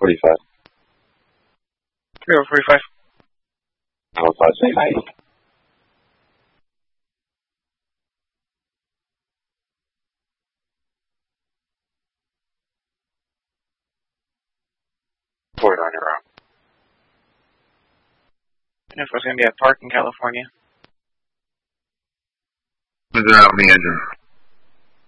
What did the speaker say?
45. 3045. Alpha, say hi. Report on your own. Info's going to be at Park in California. Who's out on the engine?